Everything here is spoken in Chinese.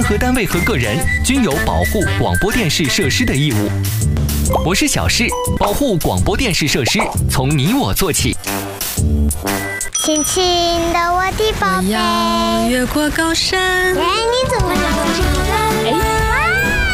何单位和个人均有保护广播电视设施的义务。我是小事，保护广播电视设施从你我做起。 亲亲的我的宝贝， 我要越过高山。 哎，你怎么了？